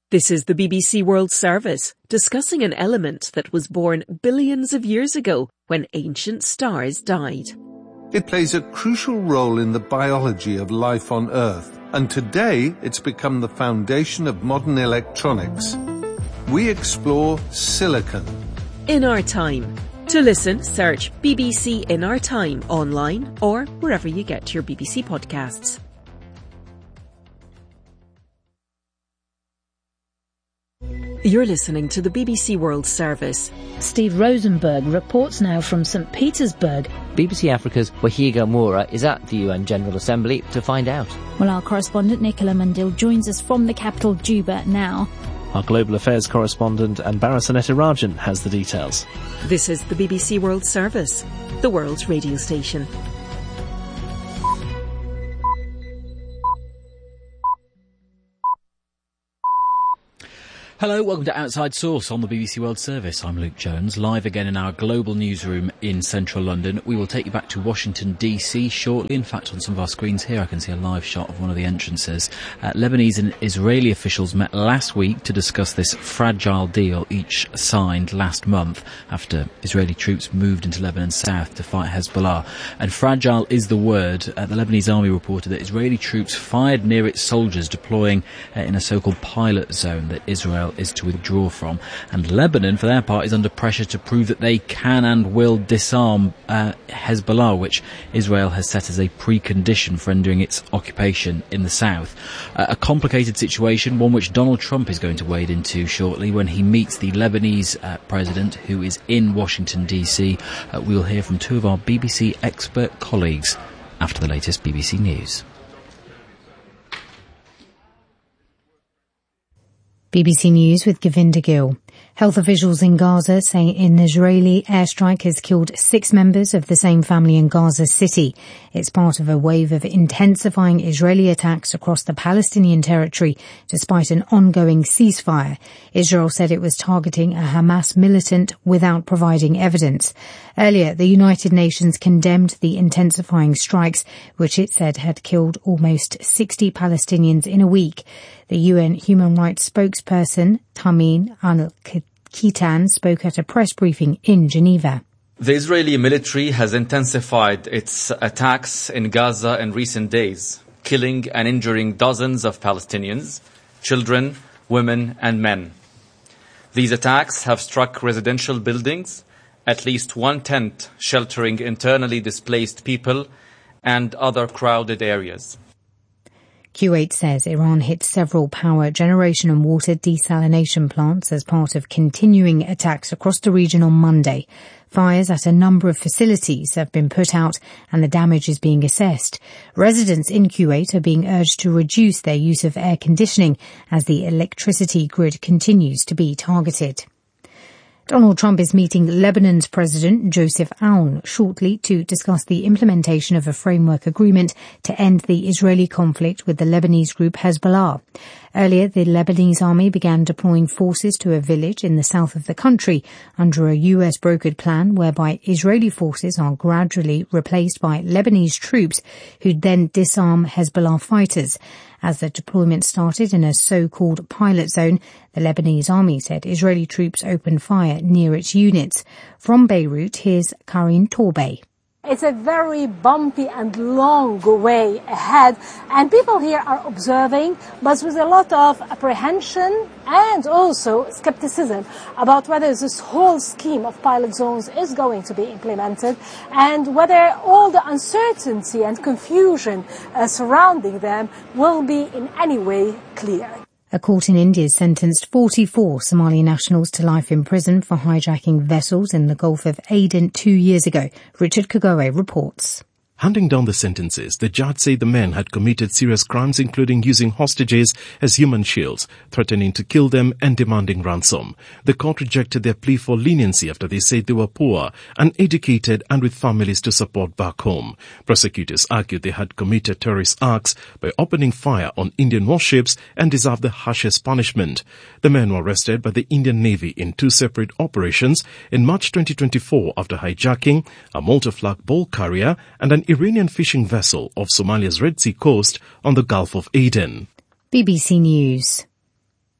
This is the BBC World Service, discussing an element that was born billions of years ago when ancient stars died. It plays a crucial role in the biology of life on Earth, and today it's become the foundation of modern electronics. We explore silicon. In Our Time. To listen, search BBC In Our Time online or wherever you get your BBC podcasts. You're listening to the BBC World Service. Steve Rosenberg reports now from St. Petersburg. BBC Africa's Wahiga Moura is at the UN General Assembly to find out. Well, our correspondent Nicola Mundil joins us from the capital Juba now. Our global affairs correspondent Anbara Sanetirajan has the details. This is the BBC World Service, the world's radio station. Hello, welcome to Outside Source on the BBC World Service. I'm Luke Jones, live again in our global newsroom in central London. We will take you back to Washington, D.C. shortly. In fact, on some of our screens here, I can see a live shot of one of the entrances. Lebanese and Israeli officials met last week to discuss this fragile deal each signed last month after Israeli troops moved into Lebanon's south to fight Hezbollah. And fragile is the word. The Lebanese army reported that Israeli troops fired near its soldiers deploying in a so-called pilot zone that Israel is to withdraw from, and Lebanon for their part is under pressure to prove that they can and will disarm Hezbollah, which Israel has set as a precondition for ending its occupation in the south. A complicated situation, one which Donald Trump is going to wade into shortly when he meets the Lebanese president, who is in Washington DC. We will hear from two of our BBC expert colleagues after the latest BBC News. BBC News with Govinda Gill. Health officials in Gaza say an Israeli airstrike has killed 6 members of the same family in Gaza City. It's part of a wave of intensifying Israeli attacks across the Palestinian territory, despite an ongoing ceasefire. Israel said it was targeting a Hamas militant without providing evidence. Earlier, the United Nations condemned the intensifying strikes, which it said had killed almost 60 Palestinians in a week. The UN human rights spokesperson, Tamim Al-Kitan, spoke at a press briefing in Geneva. The Israeli military has intensified its attacks in Gaza in recent days, killing and injuring dozens of Palestinians, children, women and men. These attacks have struck residential buildings, at least one tent sheltering internally displaced people, and other crowded areas. Kuwait says Iran hit several power generation and water desalination plants as part of continuing attacks across the region on Monday. Fires at a number of facilities have been put out and the damage is being assessed. Residents in Kuwait are being urged to reduce their use of air conditioning as the electricity grid continues to be targeted. Donald Trump is meeting Lebanon's President Joseph Aoun shortly to discuss the implementation of a framework agreement to end the Israeli conflict with the Lebanese group Hezbollah. Earlier, the Lebanese army began deploying forces to a village in the south of the country under a US-brokered plan whereby Israeli forces are gradually replaced by Lebanese troops who'd then disarm Hezbollah fighters. As the deployment started in a so-called pilot zone, the Lebanese army said Israeli troops opened fire near its units. From Beirut, here's Karin Torbey. It's a very bumpy and long way ahead, and people here are observing, but with a lot of apprehension and also skepticism about whether this whole scheme of pilot zones is going to be implemented and whether all the uncertainty and confusion surrounding them will be in any way clear. A court in India sentenced 44 Somali nationals to life in prison for hijacking vessels in the Gulf of Aden 2 years ago. Richard Kagoe reports. Handing down the sentences, the judge said the men had committed serious crimes including using hostages as human shields, threatening to kill them and demanding ransom. The court rejected their plea for leniency after they said they were poor, uneducated and with families to support back home. Prosecutors argued they had committed terrorist acts by opening fire on Indian warships and deserved the harshest punishment. The men were arrested by the Indian Navy in 2 separate operations in March 2024 after hijacking a Malta-flag bulk carrier and an Iranian fishing vessel off Somalia's Red Sea coast on the Gulf of Aden. BBC News.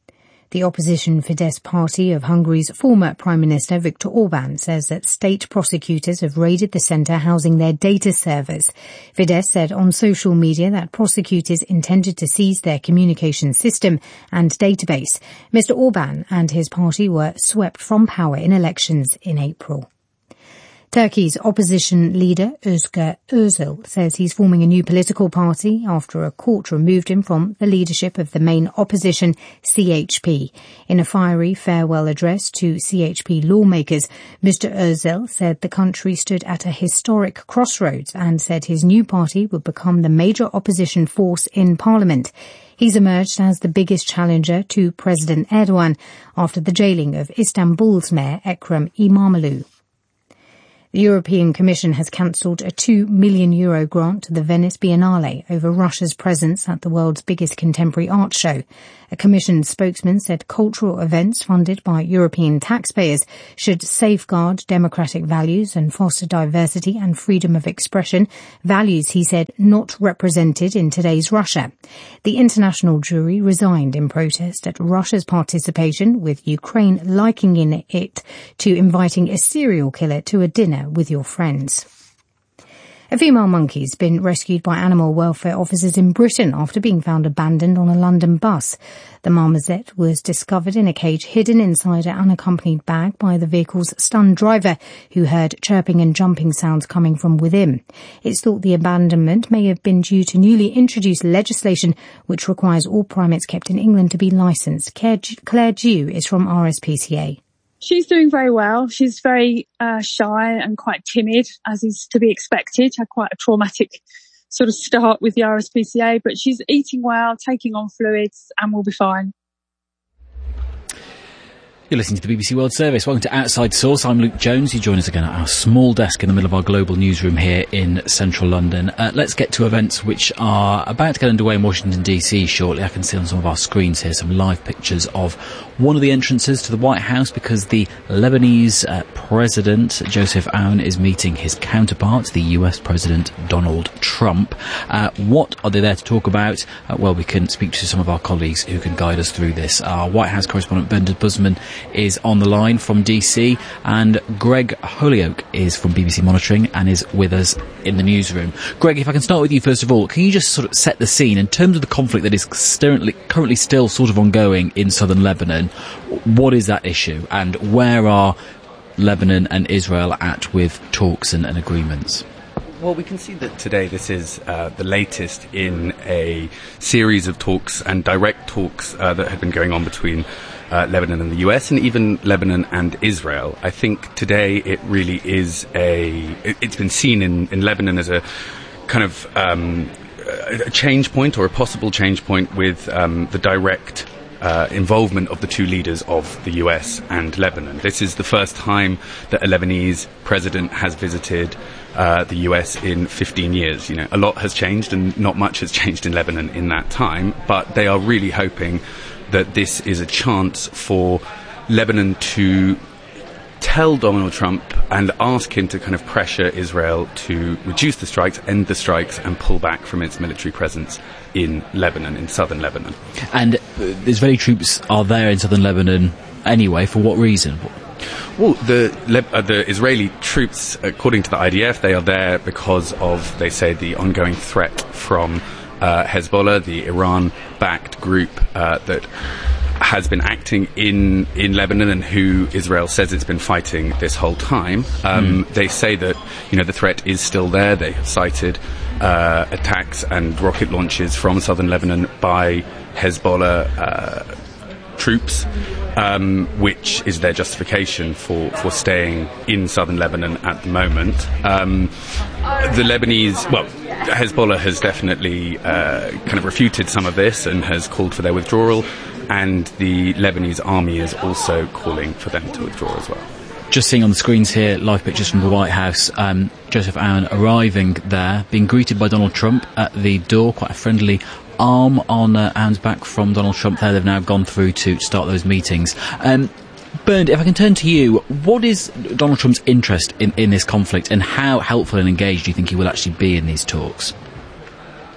The opposition Fidesz party of Hungary's former Prime Minister Viktor Orban says that state prosecutors have raided the centre housing their data servers. Fidesz said on social media that prosecutors intended to seize their communication system and database. Mr. Orban and his party were swept from power in elections in April. Turkey's opposition leader Özgür Özal says he's forming a new political party after a court removed him from the leadership of the main opposition, CHP. In a fiery farewell address to CHP lawmakers, Mr. Özal said the country stood at a historic crossroads and said his new party would become the major opposition force in parliament. He's emerged as the biggest challenger to President Erdogan after the jailing of Istanbul's mayor Ekrem İmamoğlu. The European Commission has cancelled a €2 million grant to the Venice Biennale over Russia's presence at the world's biggest contemporary art show. A Commission spokesman said cultural events funded by European taxpayers should safeguard democratic values and foster diversity and freedom of expression, values, he said, not represented in today's Russia. The international jury resigned in protest at Russia's participation, with Ukraine likening it to inviting a serial killer to a dinner with your friends. A female monkey's been rescued by animal welfare officers in Britain after being found abandoned on a London bus. The marmoset was discovered in a cage hidden inside an unaccompanied bag by the vehicle's stunned driver, who heard chirping and jumping sounds coming from within. It's thought the abandonment may have been due to newly introduced legislation which requires all primates kept in England to be licensed. Claire Dew is from RSPCA. She's doing very well. She's very shy and quite timid, as is to be expected. Had quite a traumatic sort of start with the RSPCA, but she's eating well, taking on fluids, and will be fine. You're listening to the BBC World Service. Welcome to Outside Source. I'm Luke Jones. You join us again at our small desk in the middle of our global newsroom here in central London. Let's get to events which are about to get underway in Washington DC shortly. I can see on some of our screens here some live pictures of one of the entrances to the White House, because the Lebanese President Joseph Aoun is meeting his counterpart, the US President Donald Trump. What are they there to talk about? Well, we can speak to some of our colleagues who can guide us through this. Our White House correspondent Bernard Busman is on the line from DC, and Greg Holyoke is from BBC Monitoring and is with us in the newsroom. Greg, if I can start with you first of all, can you just sort of set the scene in terms of the conflict that is currently still sort of ongoing in southern Lebanon? What is that issue, and where are Lebanon and Israel at with talks and agreements? Well, we can see that today this is the latest in a series of talks and direct talks that have been going on between Lebanon and the US, and even Lebanon and Israel. I think today it really is it's been seen in Lebanon as a kind of a change point, or a possible change point, with the direct involvement of the two leaders of the US and Lebanon. This is the first time that a Lebanese president has visited the US in 15 years. You know, a lot has changed, and not much has changed in Lebanon in that time, but they are really hoping that this is a chance for Lebanon to tell Donald Trump and ask him to kind of pressure Israel to reduce the strikes, end the strikes, and pull back from its military presence in Lebanon, in southern Lebanon. And Israeli troops are there in southern Lebanon anyway. For what reason? Well, the Israeli troops, according to the IDF, they are there because of, they say, the ongoing threat from Hezbollah, the Iran-backed group that has been acting in Lebanon, and who Israel says it's been fighting this whole time. They say that, you know, the threat is still there. They have cited attacks and rocket launches from southern Lebanon by Hezbollah troops, which is their justification for staying in southern Lebanon at the moment. The Lebanese, well, Hezbollah has definitely kind of refuted some of this and has called for their withdrawal, and the Lebanese army is also calling for them to withdraw as well. Just seeing on the screens here live pictures from the White House, Joseph Aoun arriving there, being greeted by Donald Trump at the door, quite a friendly arm on Aoun's back from Donald Trump there. They've now gone through to start those meetings. Bernd, if I can turn to you, what is Donald Trump's interest in this conflict, and how helpful and engaged do you think he will actually be in these talks?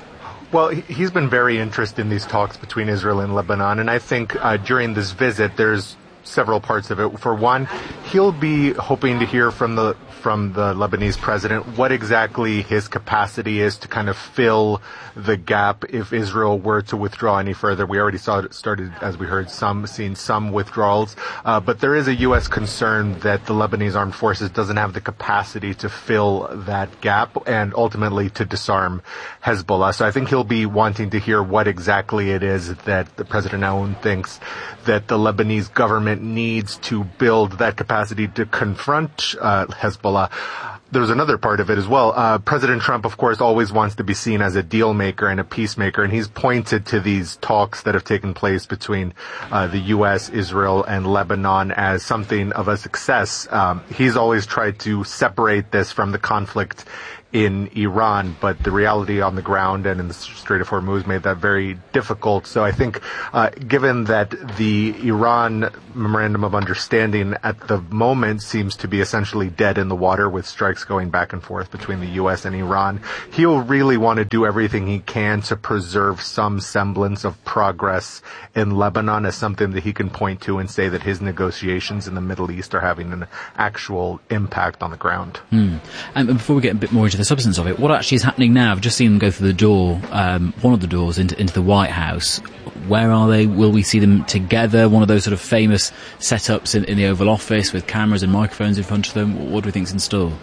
Well, he's been very interested in these talks between Israel and Lebanon, and I think during this visit there's several parts of it. For one, he'll be hoping to hear from the Lebanese president what exactly his capacity is to kind of fill the gap if Israel were to withdraw any further. We already started, as we heard, seeing some withdrawals, but there is a U.S. concern that the Lebanese armed forces doesn't have the capacity to fill that gap and ultimately to disarm Hezbollah. So I think he'll be wanting to hear what exactly it is that the President Aoun thinks that the Lebanese government needs to build that capacity to confront Hezbollah. There's another part of it as well. President Trump, of course, always wants to be seen as a deal maker and a peacemaker, and he's pointed to these talks that have taken place between the U.S., Israel, and Lebanon as something of a success. He's always tried to separate this from the conflict in Iran, but the reality on the ground and in the Strait of Hormuz made that very difficult. So I think, given that the Iran Memorandum of Understanding at the moment seems to be essentially dead in the water with strikes going back and forth between the U.S. and Iran, he'll really want to do everything he can to preserve some semblance of progress in Lebanon as something that he can point to and say that his negotiations in the Middle East are having an actual impact on the ground. And before we get a bit more into the substance of it, what actually is happening now? I've just seen them go through the door, one of the doors into the White House. Where are they? Will we see them together? One of those sort of famous setups in the Oval Office with cameras and microphones in front of them? What do we think's in store?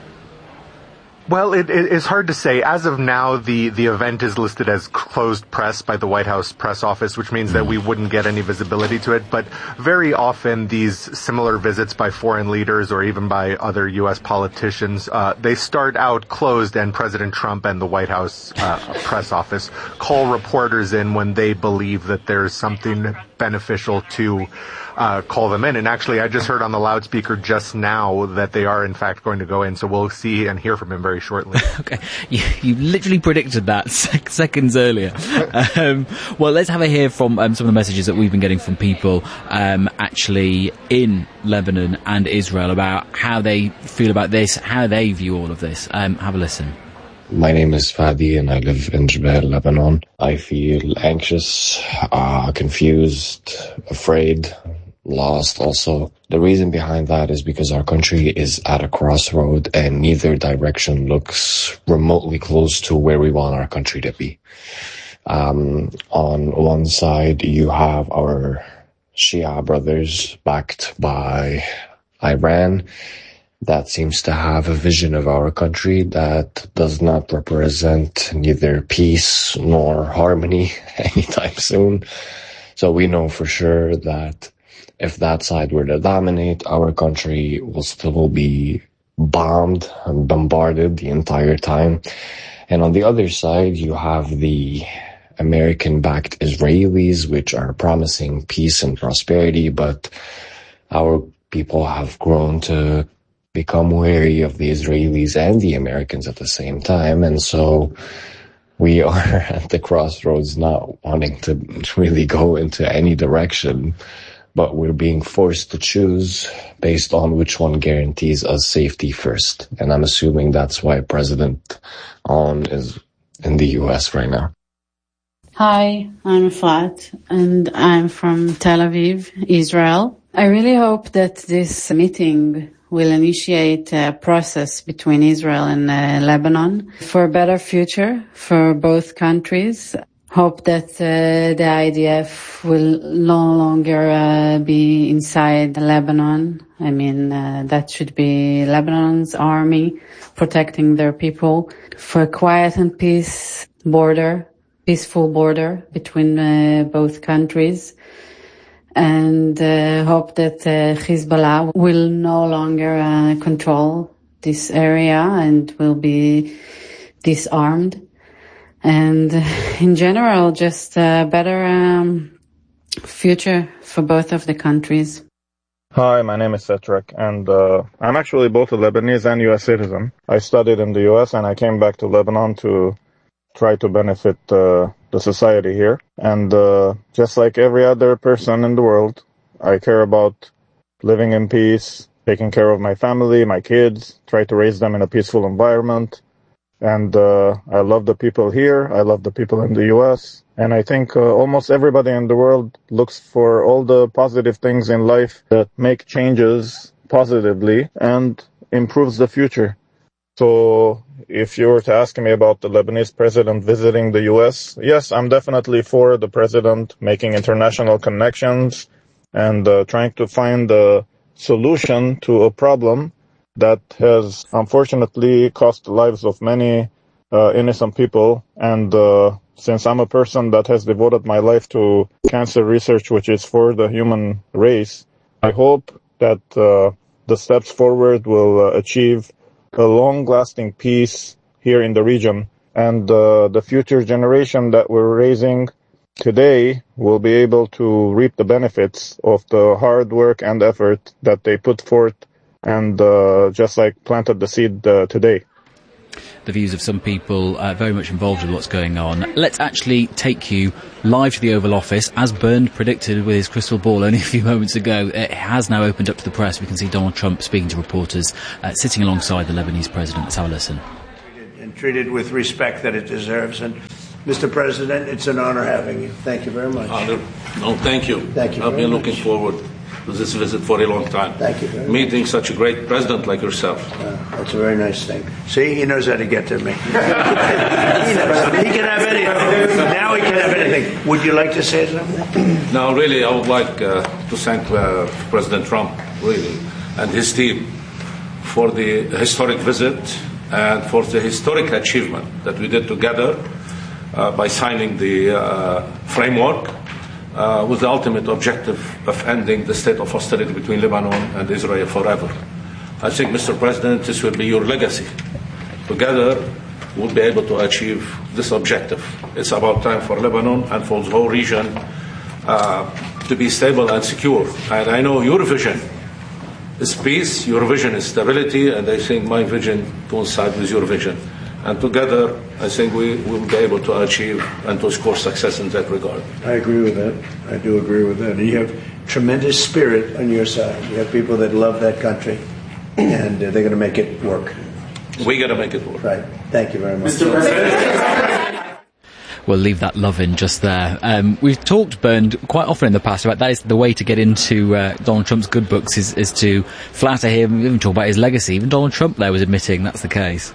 Well, it's hard to say. As of now, the event is listed as closed press by the White House press office, which means that we wouldn't get any visibility to it. But very often these similar visits by foreign leaders or even by other U.S. politicians, they start out closed, and President Trump and the White House press office call reporters in when they believe that there's something beneficial to call them in. And actually, I just heard on the loudspeaker just now that they are in fact going to go in, so we'll see and hear from him very shortly. Okay, you literally predicted that seconds earlier. Well, let's have a hear from some of the messages that we've been getting from people actually in Lebanon and Israel about how they feel about this, how they view all of this. Have a listen. My name is Fadi and I live in Jbeil, Lebanon. I feel anxious, confused, afraid, lost also. The reason behind that is because our country is at a crossroad and neither direction looks remotely close to where we want our country to be. On one side, you have our Shia brothers backed by Iran that seems to have a vision of our country that does not represent neither peace nor harmony anytime soon. So we know for sure that if that side were to dominate, our country will still be bombed and bombarded the entire time. And on the other side, you have the American-backed Israelis, which are promising peace and prosperity, but our people have grown to become wary of the Israelis and the Americans at the same time. And so we are at the crossroads, not wanting to really go into any direction, but we're being forced to choose based on which one guarantees us safety first. And I'm assuming that's why President Aoun is in the U.S. right now. Hi, I'm Fat, and I'm from Tel Aviv, Israel. I really hope that this meeting will initiate a process between Israel and Lebanon for a better future for both countries. Hope that the IDF will no longer be inside Lebanon. I mean, that should be Lebanon's army protecting their people for a quiet and peaceful border between both countries. And hope that Hezbollah will no longer control this area and will be disarmed. And in general, just a better future for both of the countries. Hi, my name is Setrak, and I'm actually both a Lebanese and U.S. citizen. I studied in the U.S. and I came back to Lebanon to try to benefit the society here. And just like every other person in the world, I care about living in peace, taking care of my family, my kids, try to raise them in a peaceful environment, And I love the people here. I love the people in the U.S. And I think almost everybody in the world looks for all the positive things in life that make changes positively and improves the future. So if you were to ask me about the Lebanese president visiting the U.S., yes, I'm definitely for the president making international connections and trying to find a solution to a problem that has unfortunately cost the lives of many innocent people. And since I'm a person that has devoted my life to cancer research, which is for the human race, I hope that the steps forward will achieve a long-lasting peace here in the region. And the future generation that we're raising today will be able to reap the benefits of the hard work and effort that they put forth and just like planted the seed today. The views of some people very much involved with what's going on. Let's actually take you live to the Oval Office. As Bernd predicted with his crystal ball only a few moments ago, it has now opened up to the press. We can see Donald Trump speaking to reporters, sitting alongside the Lebanese president. Let's have a listen. And treated with respect that it deserves. And Mr. President, it's an honor having you. Thank you very much. No, thank you. Thank you. I've been looking forward to this visit for a long time. Thank you very much. Meeting such a great president like yourself. That's a very nice thing. See, he knows how to get to me. He can have anything. Now he can have anything. Would you like to say something? No, really, I would like to thank President Trump, really, and his team for the historic visit and for the historic achievement that we did together by signing the framework with the ultimate objective of ending the state of hostility between Lebanon and Israel forever. I think, Mr. President, this will be your legacy. Together, we'll be able to achieve this objective. It's about time for Lebanon and for the whole region to be stable and secure. And I know your vision is peace, your vision is stability, and I think my vision coincides with your vision. And together, I think we will be able to achieve and to score success in that regard. I agree with that. I do agree with that. And you have tremendous spirit on your side. You have people that love that country, and they're going to make it work. We're going to make it work. Right. Thank you very much. Mr. President. We'll leave that love in just there. We've talked, Bernd, quite often in the past about that is the way to get into Donald Trump's good books is to flatter him, even talk about his legacy. Even Donald Trump there was admitting that's the case.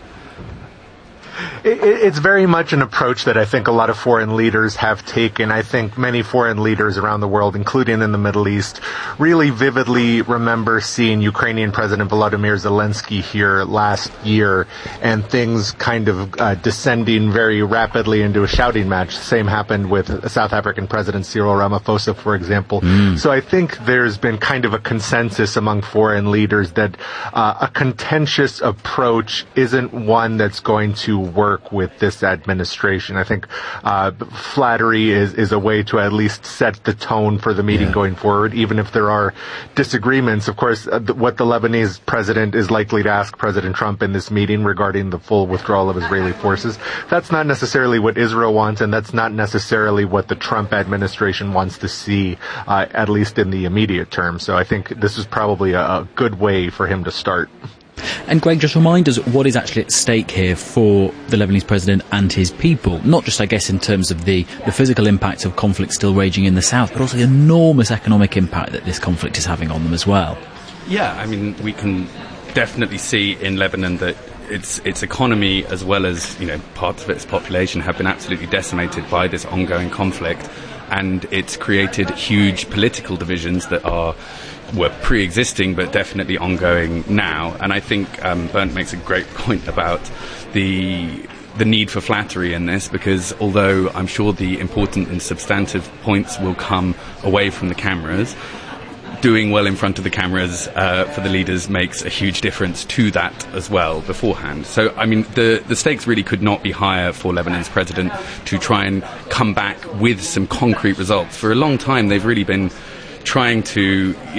It's very much an approach that I think a lot of foreign leaders have taken. I think many foreign leaders around the world, including in the Middle East, really vividly remember seeing Ukrainian President Volodymyr Zelensky here last year and things kind of descending very rapidly into a shouting match. The same happened with South African President Cyril Ramaphosa, for example. So I think there's been kind of a consensus among foreign leaders that a contentious approach isn't one that's going to work with this administration. I think flattery is a way to at least set the tone for the meeting going forward, even if there are disagreements. Of course, what the Lebanese president is likely to ask President Trump in this meeting regarding the full withdrawal of Israeli forces, that's not necessarily what Israel wants, and that's not necessarily what the Trump administration wants to see, at least in the immediate term. So I think this is probably a good way for him to start. And Greg, just remind us what is actually at stake here for the Lebanese president and his people. Not just, I guess, in terms of the physical impact of conflict still raging in the south, but also the enormous economic impact that this conflict is having on them as well. Yeah, I mean, we can definitely see in Lebanon that its economy, as well as, parts of its population, have been absolutely decimated by this ongoing conflict, and it's created huge political divisions that were pre-existing but definitely ongoing now. And I think Bernd makes a great point about the need for flattery in this, because although I'm sure the important and substantive points will come away from the cameras, doing well in front of the cameras for the leaders makes a huge difference to that as well beforehand. So, I mean, the stakes really could not be higher for Lebanon's president to try and come back with some concrete results. For a long time, they've really been trying to,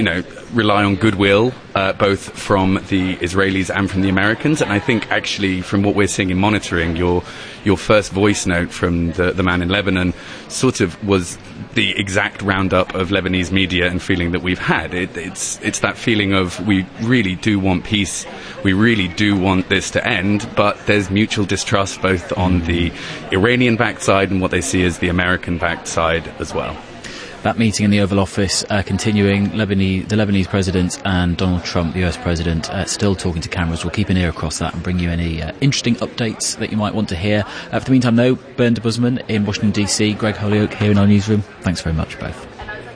rely on goodwill, both from the Israelis and from the Americans. And I think actually from what we're seeing in monitoring, your first voice note from the man in Lebanon sort of was the exact roundup of Lebanese media and feeling that we've had. It's that feeling of we really do want peace, we really do want this to end, but there's mutual distrust both on the Iranian-backed side and what they see as the American-backed side as well. That meeting in the Oval Office continuing, the Lebanese President and Donald Trump, the US President, still talking to cameras. We'll keep an ear across that and bring you any interesting updates that you might want to hear. For the meantime, though, Bern de Busman in Washington, D.C., Greg Holyoke here in our newsroom. Thanks very much, both.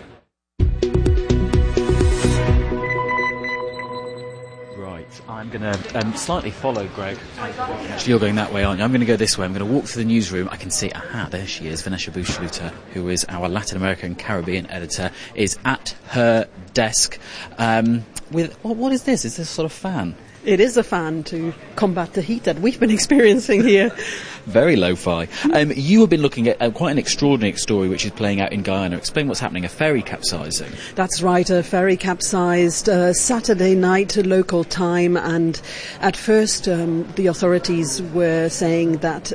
I'm going to slightly follow Greg. Actually, you're going that way, aren't you? I'm going to go this way. I'm going to walk through the newsroom. I can see, there she is. Vanessa Bushluter, who is our Latin American Caribbean editor, is at her desk with... what is this? Is this a sort of fan? It is a fan to combat the heat that we've been experiencing here. Very lo-fi. You have been looking at quite an extraordinary story which is playing out in Guyana. Explain what's happening. A ferry capsizing. That's right, a ferry capsized Saturday night local time, and at first the authorities were saying that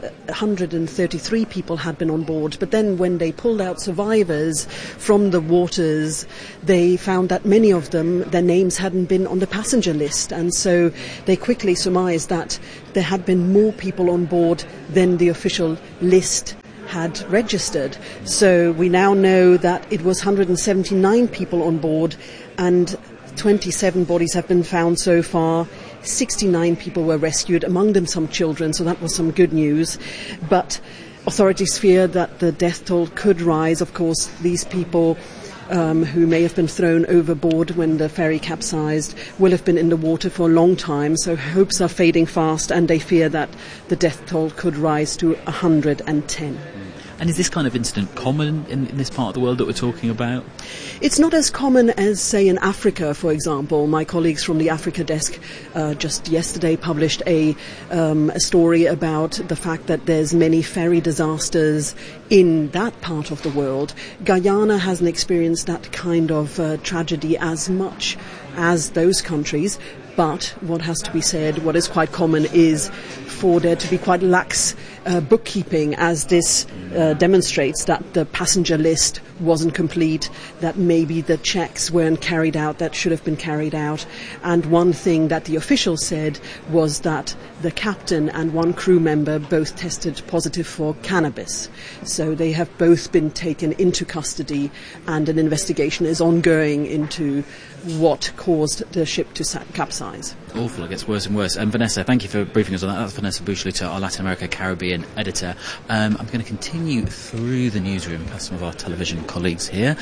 133 people had been on board, but then when they pulled out survivors from the waters, they found that many of them, their names hadn't been on the passenger list, and so they quickly surmised that there had been more people on board than the official list had registered. So we now know that it was 179 people on board, and 27 bodies have been found so far. 69 people were rescued, among them some children, so that was some good news. But authorities fear that the death toll could rise. Of course, these people who may have been thrown overboard when the ferry capsized will have been in the water for a long time, so hopes are fading fast, and they fear that the death toll could rise to 110. And is this kind of incident common in this part of the world that we're talking about? It's not as common as, say, in Africa, for example. My colleagues from the Africa desk just yesterday published a story about the fact that there's many ferry disasters in that part of the world. Guyana hasn't experienced that kind of tragedy as much as those countries. But what has to be said, what is quite common, is for there to be quite lax bookkeeping, as this demonstrates that the passenger list wasn't complete, that maybe the checks weren't carried out that should have been carried out. And one thing that the officials said was that the captain and one crew member both tested positive for cannabis. So they have both been taken into custody, and an investigation is ongoing into what caused the ship to capsize. Awful, it gets worse and worse. Vanessa, thank you for briefing us on that. That's Vanessa Bushluter, our Latin America Caribbean editor. I'm going to continue through the newsroom past some of our television colleagues here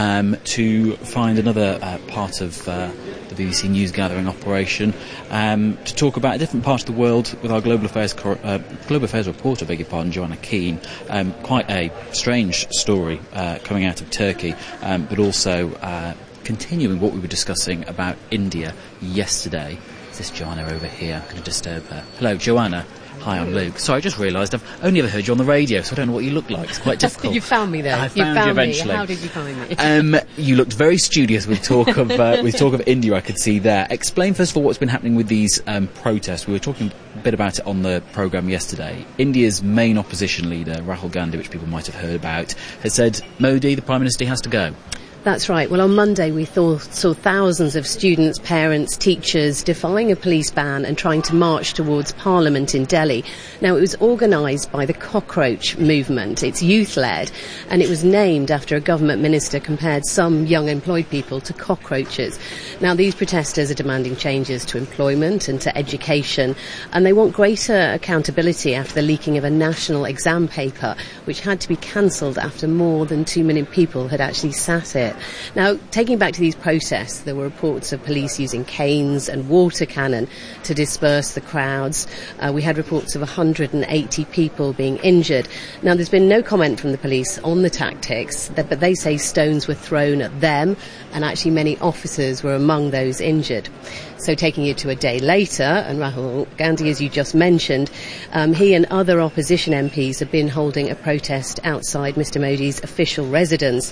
to find another part of the BBC News gathering operation to talk about a different part of the world with our Global Affairs reporter, Joanna Keane. Quite a strange story coming out of Turkey, but also continuing what we were discussing about India yesterday. Is this Joanna over here? I'm going to disturb her. Hello, Joanna. Hi, I'm Luke. Sorry, I just realised I've only ever heard you on the radio, so I don't know what you look like. It's quite difficult. You found me, though. I found you eventually. Me. How did you find me? You looked very studious with talk of India. I could see there. Explain first of all what's been happening with these protests. We were talking a bit about it on the programme yesterday. India's main opposition leader, Rahul Gandhi, which people might have heard about, has said Modi, the Prime Minister, has to go. That's right. Well, on Monday we saw thousands of students, parents, teachers defying a police ban and trying to march towards Parliament in Delhi. Now, it was organised by the Cockroach Movement. It's youth-led, and it was named after a government minister compared some young employed people to cockroaches. Now, these protesters are demanding changes to employment and to education, and they want greater accountability after the leaking of a national exam paper, which had to be cancelled after more than 2 million people had actually sat it. Now, taking back to these protests, there were reports of police using canes and water cannon to disperse the crowds. We had reports of 180 people being injured. Now, there's been no comment from the police on the tactics, but they say stones were thrown at them, and actually many officers were among those injured. So taking you to a day later, and Rahul Gandhi, as you just mentioned, he and other opposition MPs have been holding a protest outside Mr Modi's official residence.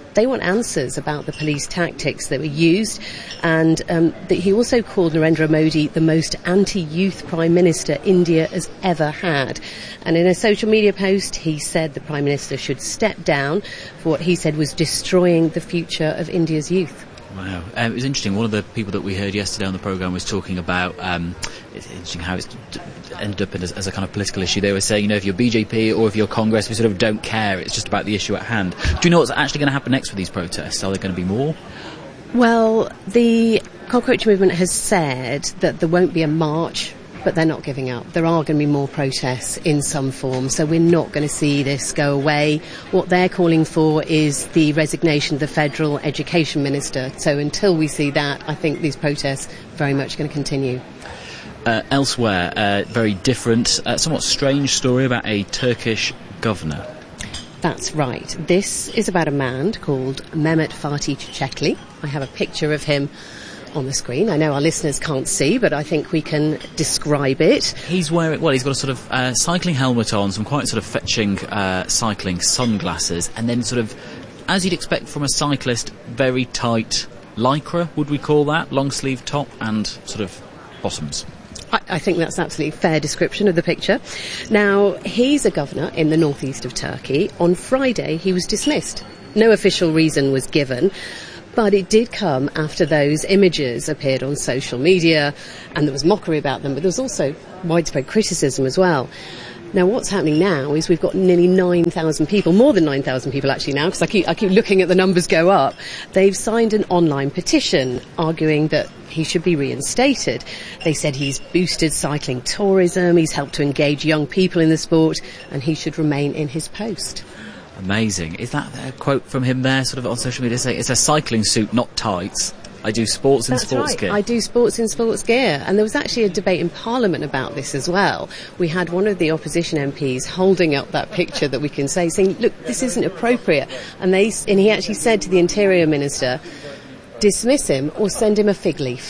They want answers about the police tactics that were used, and that he also called Narendra Modi the most anti-youth Prime Minister India has ever had. And in a social media post, he said the Prime Minister should step down for what he said was destroying the future of India's youth. Wow. It was interesting. One of the people that we heard yesterday on the programme was talking about it's interesting how it's ended up as a kind of political issue. They were saying, if you're BJP or if you're Congress, we sort of don't care. It's just about the issue at hand. Do you know what's actually going to happen next with these protests? Are there going to be more? Well, the cockroach movement has said that there won't be a march, but they're not giving up. There are going to be more protests in some form, so we're not going to see this go away. What they're calling for is the resignation of the Federal Education Minister. So until we see that, I think these protests are very much going to continue. Elsewhere, very different, somewhat strange story about a Turkish governor. That's right. This is about a man called Mehmet Fatih Çiçekli. I have a picture of him on the screen. I know our listeners can't see, but I think we can describe it. He's wearing, he's got a sort of cycling helmet on, some quite sort of fetching cycling sunglasses, and then sort of, as you'd expect from a cyclist, very tight lycra, would we call that? Long sleeve top and sort of bottoms. I think that's absolutely fair description of the picture. Now, he's a governor in the northeast of Turkey. On Friday, he was dismissed. No official reason was given, but it did come after those images appeared on social media, and there was mockery about them, but there was also widespread criticism as well. Now, what's happening now is we've got nearly 9,000 people, more than 9,000 people actually now, because I keep looking at the numbers go up. They've signed an online petition arguing that he should be reinstated. They said he's boosted cycling tourism, he's helped to engage young people in the sport, and he should remain in his post. Amazing. Is that a quote from him there, sort of on social media, saying it's a cycling suit, not tights? I do sports in sports gear. I do sports in sports gear. And there was actually a debate in Parliament about this as well. We had one of the opposition MPs holding up that picture that we can say, saying, look, this isn't appropriate. And he actually said to the Interior Minister, dismiss him or send him a fig leaf.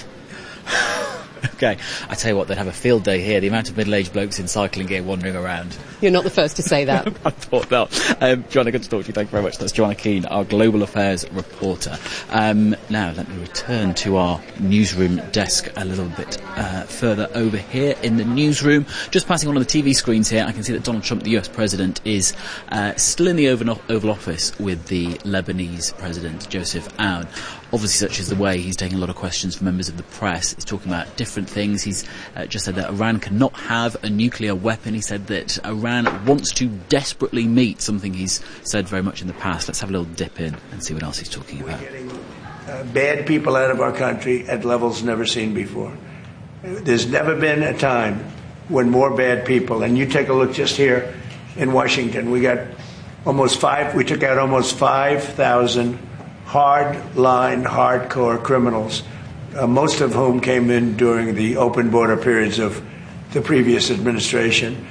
Okay, I tell you what, they'd have a field day here. The amount of middle-aged blokes in cycling gear wandering around. You're not the first to say that. I thought not. Joanna, good to talk to you. Thank you very much. That's Joanna Keane, our Global Affairs reporter. Now, let me return to our newsroom desk a little bit further over here in the newsroom. Just passing on the TV screens here, I can see that Donald Trump, the US President, is still in the Oval Office with the Lebanese President, Joseph Aoun. Obviously, such is the way he's taking a lot of questions from members of the press. He's talking about different things. He's just said that Iran cannot have a nuclear weapon. He said that Iran wants to desperately meet something he's said very much in the past. Let's have a little dip in and see what else he's talking about. We're getting bad people out of our country at levels never seen before. There's never been a time when more bad people, and you take a look just here in Washington, we took out almost 5,000 hard-line, hardcore criminals, most of whom came in during the open border periods of the previous administration.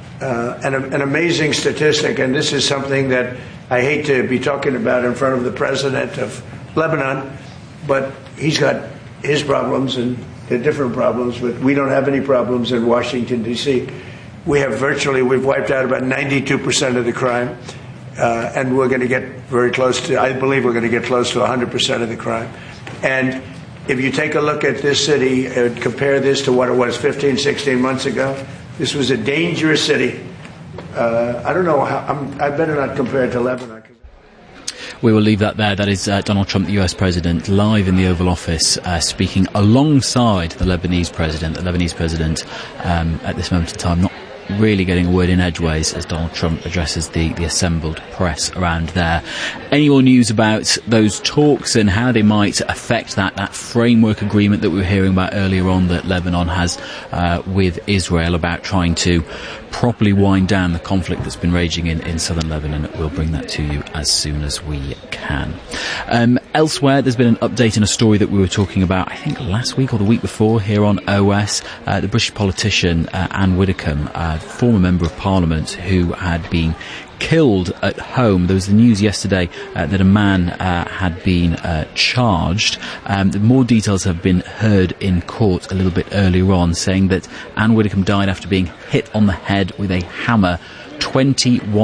An amazing statistic, and this is something that I hate to be talking about in front of the president of Lebanon, but he's got his problems and they're different problems, but we don't have any problems in Washington, D.C. We've wiped out about 92% of the crime. And we're going to get I believe we're going to get close to 100% of the crime. And if you take a look at this city and compare this to what it was 15, 16 months ago, this was a dangerous city. I don't know I better not compare it to Lebanon. We will leave that there. That is Donald Trump, the US President, live in the Oval Office, speaking alongside the Lebanese President. The Lebanese President, at this moment in time, not really getting a word in edgeways as Donald Trump addresses the assembled press around there. Any more news about those talks and how they might affect that framework agreement that we were hearing about earlier on that Lebanon has with Israel about trying to properly wind down the conflict that's been raging in southern Lebanon? We'll bring that to you as soon as we can. Elsewhere, there's been an update in a story that we were talking about, I think last week or the week before here on OS. The British politician Anne Widdecombe, former Member of Parliament who had been killed at home. There was the news yesterday that a man had been charged. More details have been heard in court a little bit earlier on, saying that Anne Widdecombe died after being hit on the head with a hammer 21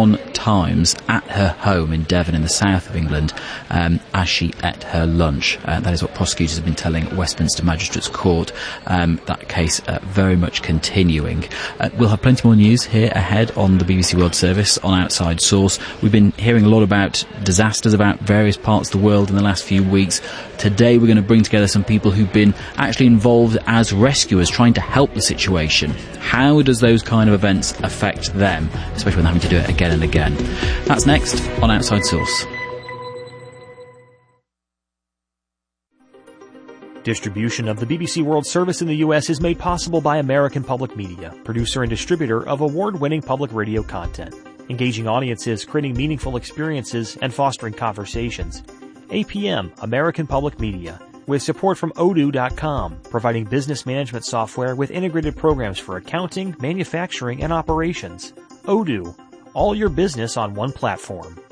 Times at her home in Devon in the south of England as she ate her lunch. That is what prosecutors have been telling Westminster Magistrates Court. That case very much continuing. We'll have plenty more news here ahead on the BBC World Service on Outside Source. We've been hearing a lot about disasters about various parts of the world in the last few weeks. Today we're going to bring together some people who've been actually involved as rescuers trying to help the situation. How does those kind of events affect them, especially when they're having to do it again and again? That's next on Outside Source. Distribution of the BBC World Service in the U.S. is made possible by American Public Media, producer and distributor of award-winning public radio content, engaging audiences, creating meaningful experiences, and fostering conversations. APM, American Public Media, with support from Odoo.com, providing business management software with integrated programs for accounting, manufacturing, and operations. Odoo, all your business on one platform.